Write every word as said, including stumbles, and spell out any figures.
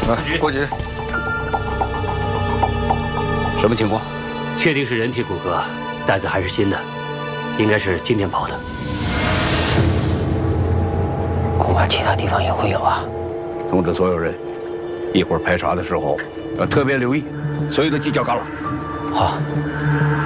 来，过去。什么情况？ 确定是人体骨骼，袋子还是新的，应该是今天抛的。 恐怕其他地方也会有啊。 通知所有人，一会儿排查的时候要特别留意所有的犄角旮旯。 好。